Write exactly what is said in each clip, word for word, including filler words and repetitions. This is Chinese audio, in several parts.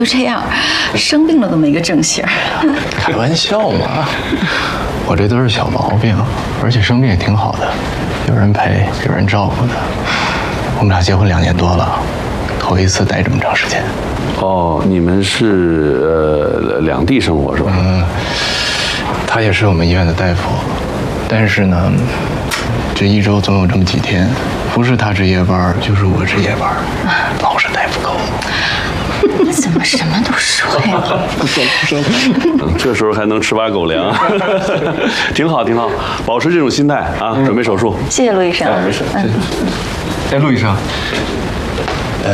就这样，生病了都没个正形儿。 开玩笑嘛，我这都是小毛病，而且生病也挺好的，有人陪，有人照顾的。我们俩结婚两年多了，头一次待这么长时间。 哦，你们是呃两地生活是吧？ 嗯，他也是我们医院的大夫，但是呢，这一周总有这么几天，不是他值夜班，就是我值夜班，老是待不够。 你怎么什么都说呀？ 不说不说，这时候还能吃把狗粮，挺好挺好，保持这种心态啊！准备手术。 谢谢陆医生。 哎，没事。嗯。哎，陆医生，呃，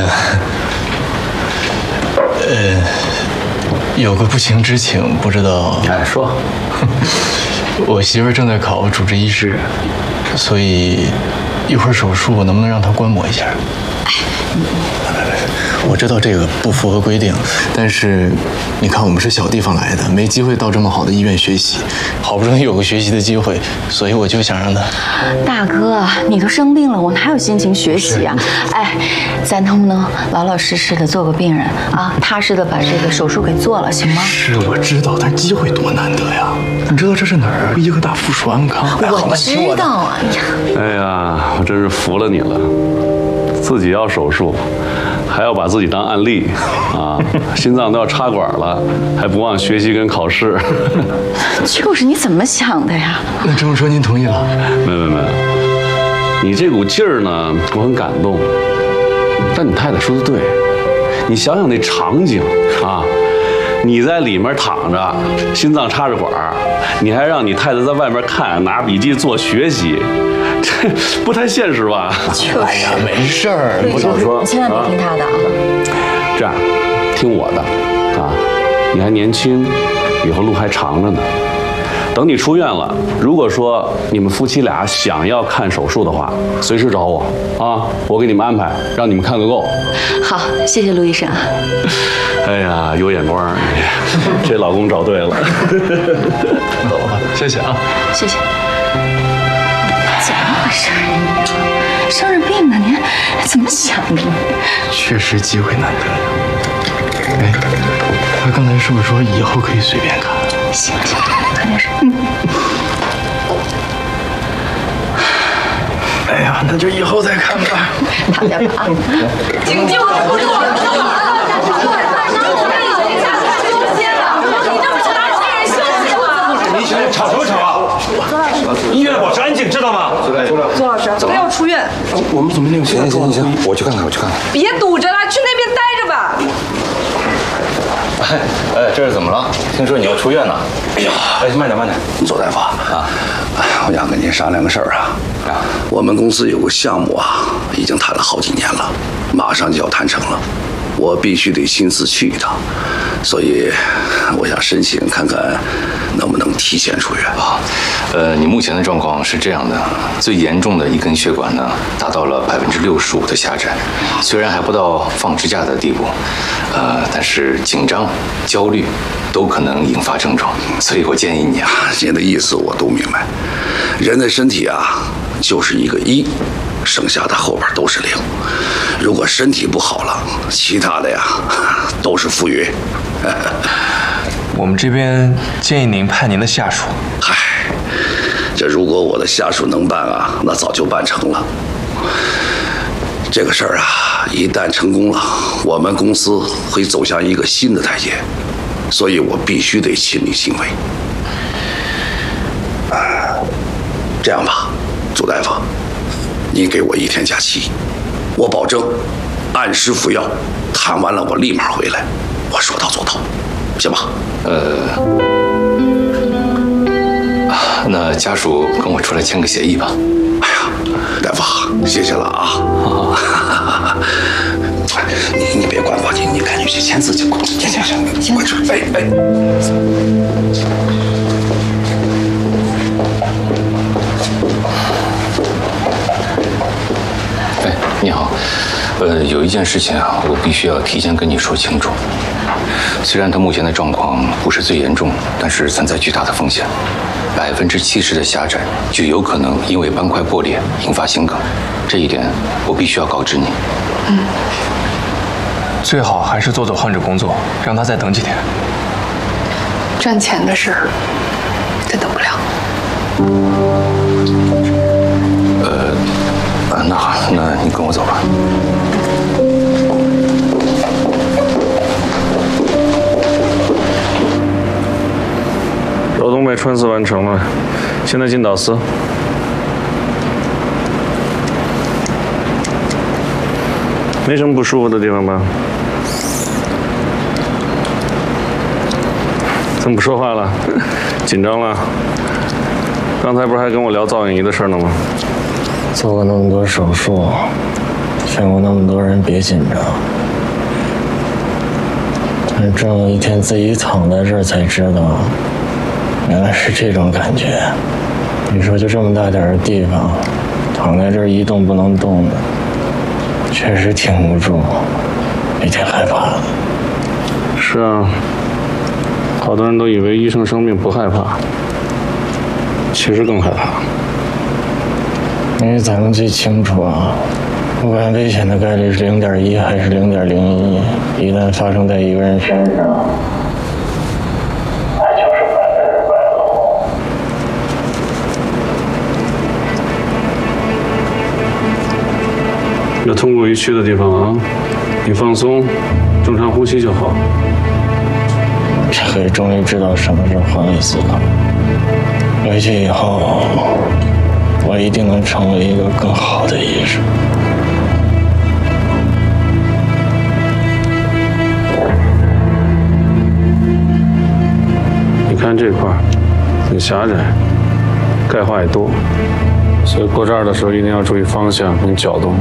呃，有个不情之请，不知道。 哎，说。 我媳妇儿正在考主治医师，所以一会儿手术，我能不能让她观摩一下？哎。我知道这个不符合规定，但是你看我们是小地方来的，没机会到这么好的医院学习，好不容易有个学习的机会，所以我就想让他。 大哥，你都生病了，我哪有心情学习啊？哎，咱能不能老老实实的做个病人啊？踏实的把这个手术给做了，行吗？ 是，我知道，但机会多难得呀！你知道这是哪儿啊？医科大附属安康。 我知道啊呀。 哎呀，我真是服了你了，自己要手术。还要把自己当案例啊！心脏都要插管了，还不忘学习跟考试。 就是你怎么想的呀？ 那这么说您同意了？ 没没没，你这股劲儿呢，我很感动。但你太太说的对，你想想那场景啊，你在里面躺着，心脏插着管，你还让你太太在外面看，拿笔记做学习。这不太现实吧？ 就是。 哎呀，没事儿， 不是说， 你千万别听他的啊。 这样，听我的啊，你还年轻，以后路还长着呢。等你出院了，如果说你们夫妻俩想要看手术的话，随时找我啊，我给你们安排，让你们看个够。 好，谢谢陆医生。 哎呀，有眼光，这老公找对了。 走吧，谢谢啊， 谢谢。怎么回事？生着病呢，您怎么想的？ 确实机会难得。哎，他刚才是不是说以后可以随便看？ 行行，快点睡。嗯。 哎呀，那就以后再看吧。 躺下吧啊。 请救护车！ 你现在吵什么吵啊？医院保持安静，知道吗？ 左老师，不要出院。 我们怎么那个？行行行行，我去看看，我去看看。 别堵着了，去那边待着吧。 哎哎，这是怎么了？听说你要出院呢？ 哎呀，哎，慢点慢点，左大夫啊，哎，我想跟您商量个事儿啊。啊，我们公司有个项目啊，已经谈了好几年了，马上就要谈成了。我必须得亲自去一趟，所以我想申请看看能不能提前出院啊。呃，你目前的状况是这样的，最严重的一根血管呢达到了百分之六十五的狭窄，虽然还不到放支架的地步，呃，但是紧张、焦虑都可能引发症状，所以我建议你啊， 您的意思我都明白。人的身体啊，就是一个一。剩下的后边都是零，如果身体不好了，其他的呀都是浮云。 我们这边建议您派您的下属。 嗨，这如果我的下属能办啊，那早就办成了。这个事儿啊，一旦成功了，我们公司会走向一个新的台阶，所以我必须得亲力亲为。啊，这样吧，祖大夫。你给我一天假期，我保证按时服药，谈完了我立马回来，我说到做到，行吧？ 呃，那家属跟我出来签个协议吧。 哎呀，大夫，谢谢了啊！你你别管我，你你赶紧去签字去，行行行，快去！哎哎。 你好，呃，有一件事情啊，我必须要提前跟你说清楚。虽然他目前的状况不是最严重，但是存在巨大的风险，百分之七十的狭窄就有可能因为斑块破裂引发心梗，这一点我必须要告知你。嗯。 最好还是做做患者工作，让他再等几天。 赚钱的事儿，再等不了。 呃，那好，那你跟我走吧。 罗东被穿刺完成了，现在进导丝。没什么不舒服的地方吧？怎么不说话了？紧张了？刚才不是还跟我聊造影仪的事呢吗？ 做过那么多手术，见过那么多人，别紧张。但终有一天自己躺在这儿才知道，原来是这种感觉。你说就这么大点儿的地方，躺在这儿一动不能动的，确实挺无助，也挺害怕的。 是啊，好多人都以为医生生病不害怕，其实更害怕。 因为咱们最清楚啊，不管危险的概率是零点一还是零点零一，一旦发生在一个人身上，那就是百分之百的祸。 有痛过于躯的地方啊，你放松，正常呼吸就好。 这回终于知道什么是换位思考。回去以后，我一定能成为一个更好的医生。 你看这块很狭窄，钙化也多，所以过这儿的时候一定要注意方向跟角度。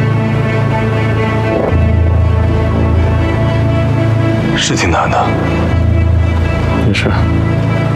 是挺难的。